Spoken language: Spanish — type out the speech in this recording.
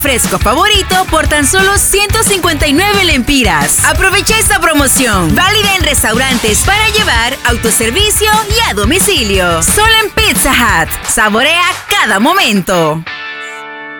fresco favorito por tan solo 159 lempiras. Aprovecha esta promoción, válida en restaurantes para llevar, autoservicio y a domicilio. Solo en Pizza Hut. Saborea cada momento.